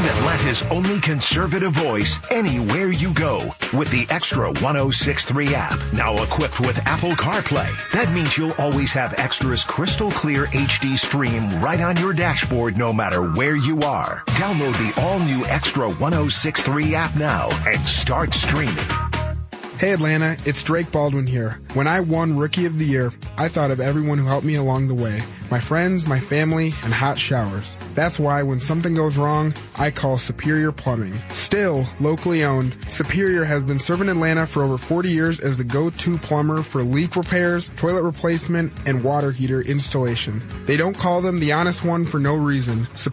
Atlanta's only conservative voice anywhere you go with the Extra 106.3 app. Now equipped with Apple CarPlay. That means you'll always have Extra's crystal clear HD stream right on your dashboard no matter where you are. Download the all-new Extra 106.3 app now and start streaming. Hey Atlanta, it's Drake Baldwin here. When I won Rookie of the Year, I thought of everyone who helped me along the way. My friends, my family, and hot showers. That's why when something goes wrong, I call Superior Plumbing. Still locally owned, Superior has been serving Atlanta for over 40 years as the go-to plumber for leak repairs, toilet replacement, and water heater installation. They don't call them the honest one for no reason.